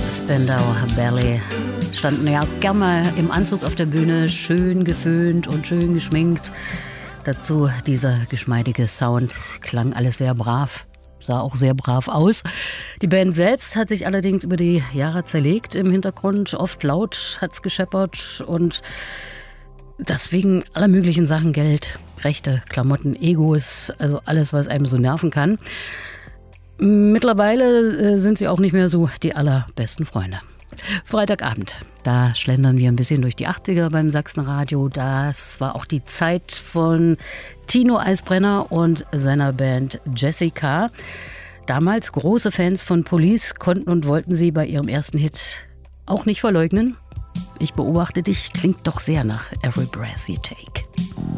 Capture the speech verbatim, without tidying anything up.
Spandau Ballet standen ja gerne mal im Anzug auf der Bühne, schön geföhnt und schön geschminkt. Dazu dieser geschmeidige Sound, klang alles sehr brav, sah auch sehr brav aus. Die Band selbst hat sich allerdings über die Jahre zerlegt im Hintergrund, oft laut hat's gescheppert und das wegen aller möglichen Sachen, Geld, Rechte, Klamotten, Egos, also alles, was einem so nerven kann. Mittlerweile sind sie auch nicht mehr so die allerbesten Freunde. Freitagabend, da schlendern wir ein bisschen durch die achtziger beim Sachsenradio. Das war auch die Zeit von Tino Eisbrenner und seiner Band Jessica. Damals große Fans von Police konnten und wollten sie bei ihrem ersten Hit auch nicht verleugnen. Ich beobachte dich, klingt doch sehr nach Every Breath You Take.